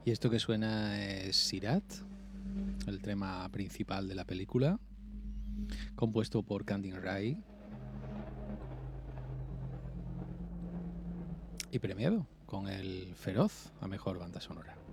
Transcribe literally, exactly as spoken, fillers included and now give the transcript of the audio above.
Y esto que suena es Sirat, el tema principal de la película, compuesto por Kandin Rai y premiado con el Feroz a mejor banda sonora.